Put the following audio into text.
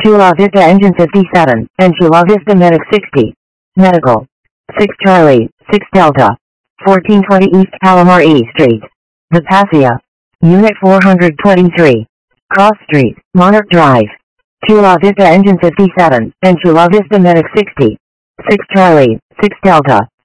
Chula Vista Engine 57, and Chula Vista Medic 60. Medical. 6 Charlie, 6 Delta. 1420 East Palomar E Street. Vipasia. Unit 423. Cross Street, Monarch Drive. Chula Vista Engine 57, and Chula Vista Medic 60. 6 Charlie, 6 Delta.